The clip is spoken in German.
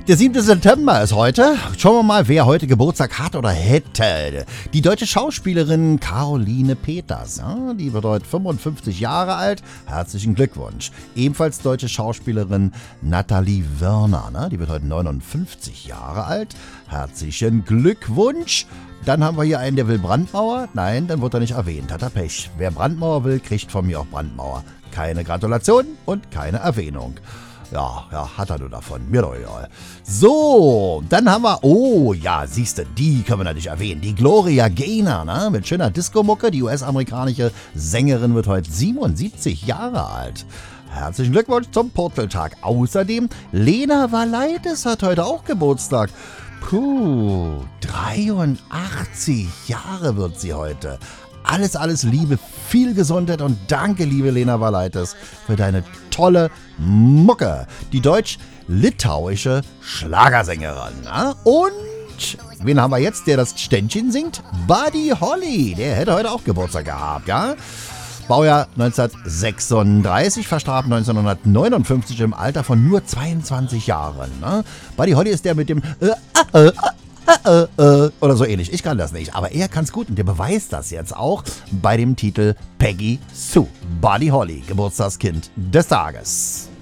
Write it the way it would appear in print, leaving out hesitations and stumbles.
Der 7. September ist heute. Schauen wir mal, wer heute Geburtstag hat oder hätte. Die deutsche Schauspielerin Caroline Peters. Ja, die wird heute 55 Jahre alt. Herzlichen Glückwunsch. Ebenfalls deutsche Schauspielerin Nathalie Wörner. Ne? Die wird heute 59 Jahre alt. Herzlichen Glückwunsch. Dann haben wir hier einen, der will Brandmauer. Nein, dann wird er nicht erwähnt. Hat er Pech. Wer Brandmauer will, kriegt von mir auch Brandmauer. Keine Gratulation und keine Erwähnung. Ja, hat er nur davon. Mir doch egal. So, dann haben wir, oh ja, siehste, die können wir natürlich erwähnen. Die Gloria Gaynor, ne? Mit schöner Disco-Mucke. Die US-amerikanische Sängerin wird heute 77 Jahre alt. Herzlichen Glückwunsch zum Portaltag. Außerdem, Lena Valaitis hat heute auch Geburtstag. 83 Jahre wird sie heute. Alles Liebe, viel Gesundheit und danke, liebe Lena Valaitis, für deine tolle Mucke. Die deutsch-litauische Schlagersängerin. Na? Und wen haben wir jetzt, der das Ständchen singt? Buddy Holly, der hätte heute auch Geburtstag gehabt, ja? Baujahr 1936, verstarb 1959 im Alter von nur 22 Jahren. Ne? Buddy Holly ist der mit dem oder so ähnlich. Ich kann das nicht, aber er kann es gut und der beweist das jetzt auch bei dem Titel Peggy Sue. Buddy Holly, Geburtstagskind des Tages.